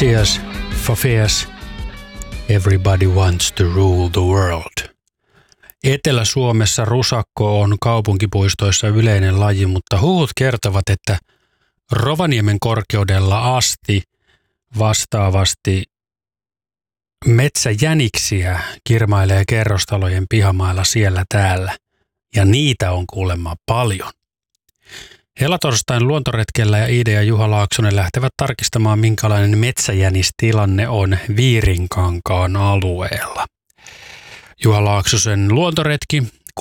Cheers for fears. Everybody wants to rule the world. Etelä-Suomessa rusakko on kaupunkipuistoissa yleinen laji, mutta huhut kertovat, että Rovaniemen korkeudella asti vastaavasti metsäjäniksiä kirmailee kerrostalojen pihamailla siellä täällä. Ja niitä on kuulemma paljon. Helatorstain luontoretkellä ja Iide ja Juha Laaksonen lähtevät tarkistamaan, minkälainen metsäjänistilanne on Viirinkankaan alueella. Juha Laaksosen luontoretki